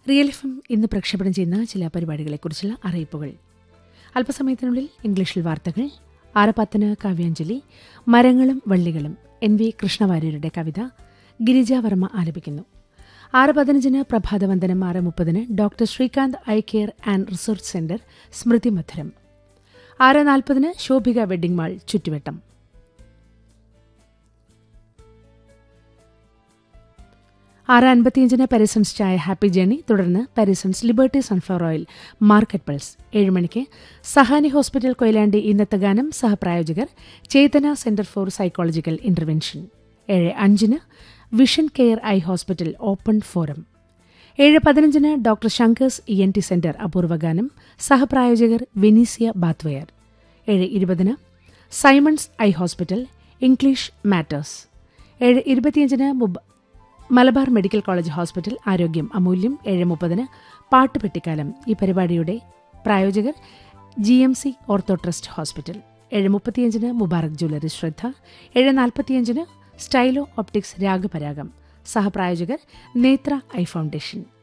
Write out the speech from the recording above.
Real F M ഇന്ന് പ്രക്ഷേപണം ചെയ്യുന്ന ചില പരിപാടികളെക്കുറിച്ചുള്ള അറിയിപ്പുകൾ. അല്പസമയത്തിനുള്ളിൽ ഇംഗ്ലീഷിൽ വാർത്തകൾ. 6:10 കാവ്യാഞ്ജലി, മരങ്ങളും വള്ളികളും, NV കൃഷ്ണവാര്യരുടെ Kavitha Girija Varma ആലപിക്കുന്നു. 6:15 പ്രഭാതവന്ദനം. 6:30 doctor Srikanth eye care and research centre സ്മൃതി മധുരം. 6:40 ശോഭിക വെഡ്ഡിംഗ് മാൾ ചുറ്റുവട്ടം. 6:55 പാരിസൺസ് ചായ ഹാപ്പി ജേണി. തുടർന്ന് Parisons liberty sunflower oil market pulse. 7 മണിക്ക് സഹാനി ഹോസ്പിറ്റൽ കൊയിലാണ്ടി ഇന്നത്തെ ഗാനം. സഹപ്രായോജകർ ചേതന centre for psychological intervention. 7:05 vision care eye hospital open forum. 7:15 doctor Shankar's ENT centre അപൂർവഗാനം. സഹപ്രായോജകർ Venezia ബാത്വയർ. 7:20 Symons eye hospital English matters. 7:25 Malabar medical college hospital ആരോഗ്യം അമൂല്യം. 7:30 പാട്ടുപെട്ടിക്കാലം. ഈ പരിപാടിയുടെ പ്രായോജകർ GMC ortho trust hospital. 7:35 Mubarak jewellery ശ്രദ്ധ. 7:45 സ്റ്റൈലോ optics രാഗപരാഗം. സഹപ്രായോജകർ നേത്ര eye foundation.